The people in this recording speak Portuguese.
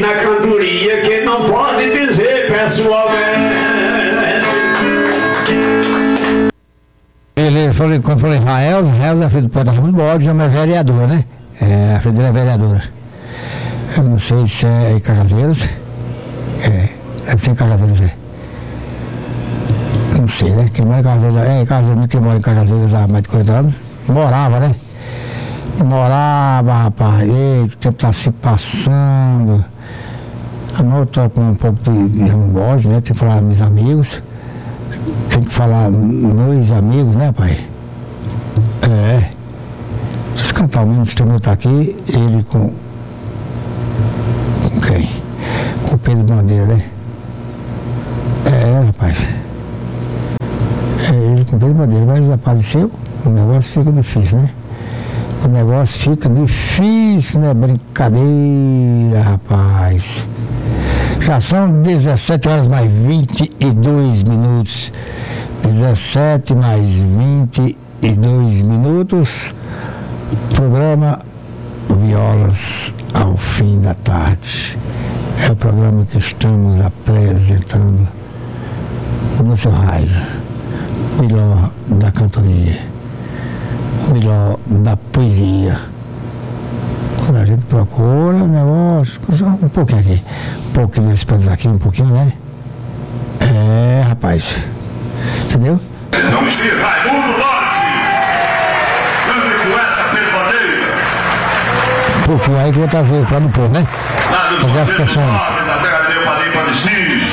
na cantoria que não pode dizer pessoalmente. Ele falou, quando falou Raelza é filho do poeta Raimundo Borges, é uma vereadora, né? A filha dele é vereadora. Eu não sei se é em Cajazeiras. Deve ser em Cajazeiras, Não sei, né? Quem mora em Cajazeiras, quem mora em Cajazeiras há mais de 40 anos. Morava, né? Morava, rapaz. E o tempo tá se passando. Eu não estou com um pouco de Raimundo Borges, né? Tem que falar meus amigos. Tem que falar meus amigos, né, pai? Deixa eu cantar o mesmo instrumento aqui, ele com quem? Com o Pedro Bandeira, né? Rapaz. Ele com o Pedro Bandeira, mas desapareceu, o negócio fica difícil, né? O negócio fica difícil, né? Brincadeira, rapaz. Já são 17 horas mais 22 minutos. 17 mais 22 minutos. Programa Violas ao fim da tarde. É o programa que estamos apresentando no seu rádio. Melhor da cantoria. Melhor da poesia. Quando a gente procura o negócio, um pouquinho aqui, um pouquinho desse pedaço aqui, um pouquinho, né? Rapaz. Entendeu? Não vi Raimundo Borges, grande poeta pervadeira. Um pouquinho aí que eu vou trazer para no povo, né? Lá do fazer as questões. Da terra de meu padrinho Padre Cis.